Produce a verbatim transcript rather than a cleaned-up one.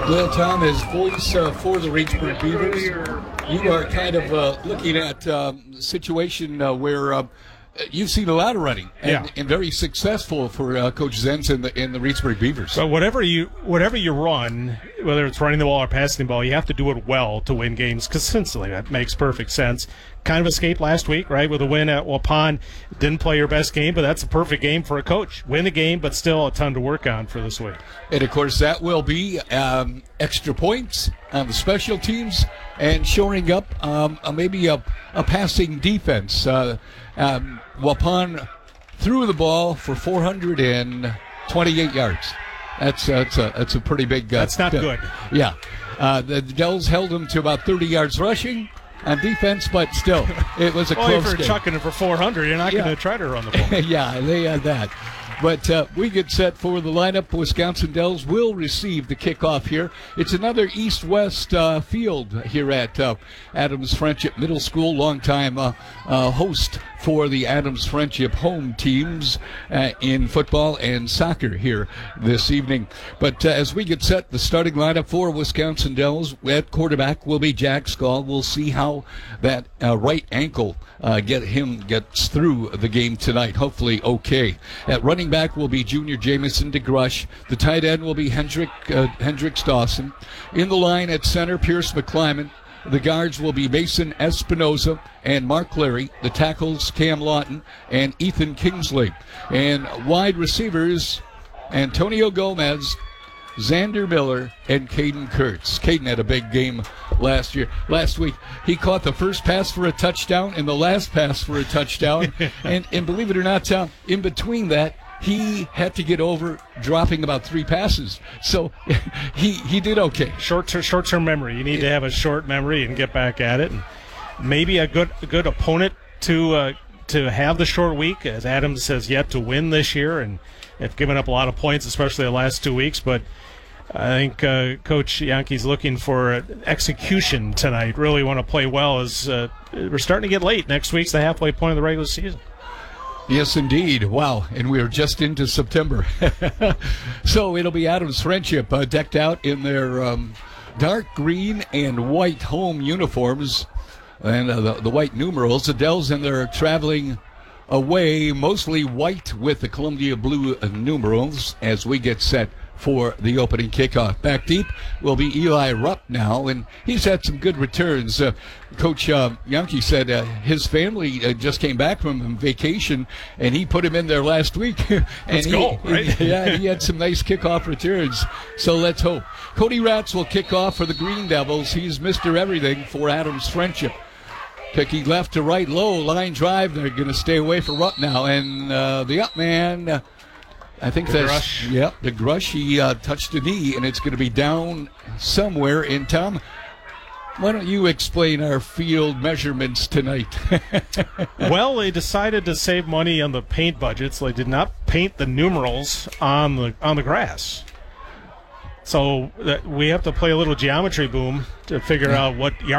Well, Tom, as voice uh, for the Reedsburg Beavers, you are kind of uh, looking at um, a situation uh, where uh, you've seen a lot of running and, yeah. and very successful for uh, Coach Zenz in the in the Reedsburg Beavers. So whatever you whatever you run, whether it's running the ball or passing the ball, you have to do it well to win games consistently. That makes perfect sense. Kind of escaped last week, right, with a win at Waupun. Didn't play your best game, but that's a perfect game for a coach. Win the game, but still a ton to work on for this week. And, of course, that will be um, extra points on the special teams and shoring up um, uh, maybe a, a passing defense. Uh, um, Waupun threw the ball for four hundred twenty-eight yards. That's, uh, that's, a, that's a pretty big uh, That's not uh, good. Yeah. Uh, the Dells held them to about thirty yards rushing on defense, but still, it was a well, close if you're game. chucking it for four hundred, you're not Yeah. going to try to run the ball. Yeah, they had that. But uh, we get set for the lineup. Wisconsin Dells will receive the kickoff here. It's another east-west uh, field here at uh, Adams Friendship Middle School. Longtime uh, uh, host for the Adams Friendship home teams uh, in football and soccer here this evening. But uh, as we get set, the starting lineup for Wisconsin Dells at quarterback will be Jack Skull. We'll see how that uh, right ankle uh, get him gets through the game tonight. Hopefully okay. At running back will be junior Jamison DeGrush. The tight end will be Hendrick uh, Hendricks Dawson. In the line at center, Pierce McClyman. The guards will be Mason Espinoza and Mark Larry. The tackles, Cam Lawton and Ethan Kingsley. And wide receivers, Antonio Gomez, Xander Miller, and Caden Kurtz. Caden had a big game last year. Last week, he caught the first pass for a touchdown and the last pass for a touchdown. and, and believe it or not, Tom, in between that, he had to get over dropping about three passes. So he he did okay. Short ter- short-term memory. You need to have a short memory and get back at it. And maybe a good a good opponent to uh, to have the short week, as Adams has yet to win this year and have given up a lot of points, especially the last two weeks. But I think uh, Coach Yankey's looking for execution tonight. Really want to play well as uh, we're starting to get late. Next week's the halfway point of the regular season. Yes, indeed. Wow. And we're just into September. So it'll be Adams Friendship uh, decked out in their um, dark green and white home uniforms and uh, the, the white numerals. The Dells in their traveling away, mostly white with the Columbia blue uh, numerals as we get set for the opening kickoff. Back deep will be Eli Rupp now, and he's had some good returns. Uh, Coach uh, Yankee said uh, his family uh, just came back from vacation, and he put him in there last week. and Let's he, go, right? he, yeah, he had some nice kickoff returns, so let's hope. Cody Ratz will kick off for the Green Devils. He's Mister Everything for Adams Friendship. Picking left to right, low, line drive. They're going to stay away for Rupp now, and uh, the up man... Uh, I think the that's, Grush. yeah, the Grush, he uh, touched a knee, and it's going to be down somewhere. And, Tom, why don't you explain our field measurements tonight? Well, they decided to save money on the paint budget, so they did not paint the numerals on the on the grass. So that we have to play a little geometry boom to figure out what